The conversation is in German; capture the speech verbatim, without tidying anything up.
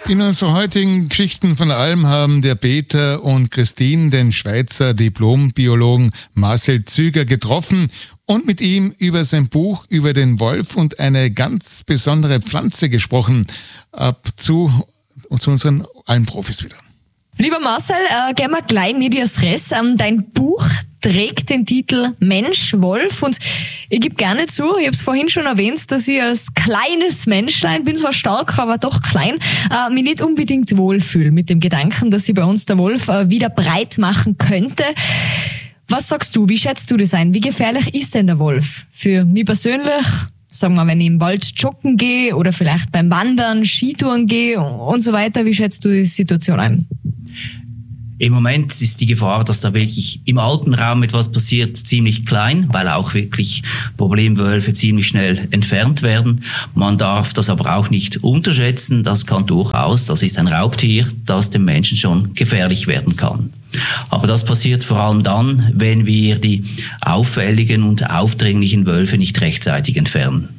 In unserer heutigen Geschichten von der Alm haben der Peter und Christine den Schweizer Diplombiologen Marcel Züger getroffen und mit ihm über sein Buch über den Wolf und eine ganz besondere Pflanze gesprochen. Ab zu, zu unseren Almprofis wieder. Lieber Marcel, äh, gehen wir gleich medias res. Ähm, dein Buch trägt den Titel Mensch, Wolf und ich gebe gerne zu, ich habe es vorhin schon erwähnt, dass ich als kleines Menschlein, bin zwar stark, aber doch klein, äh, mich nicht unbedingt wohlfühle mit dem Gedanken, dass sich bei uns der Wolf äh, wieder breit machen könnte. Was sagst du, wie schätzt du das ein? Wie gefährlich ist denn der Wolf? Für mich persönlich, sagen wir, wenn ich im Wald joggen gehe oder vielleicht beim Wandern, Skitouren gehe und so weiter, wie schätzt du die Situation ein? Im Moment ist die Gefahr, dass da wirklich im Alpenraum etwas passiert, ziemlich klein, weil auch wirklich Problemwölfe ziemlich schnell entfernt werden. Man darf das aber auch nicht unterschätzen. Das kann durchaus, das ist ein Raubtier, das dem Menschen schon gefährlich werden kann. Aber das passiert vor allem dann, wenn wir die auffälligen und aufdringlichen Wölfe nicht rechtzeitig entfernen.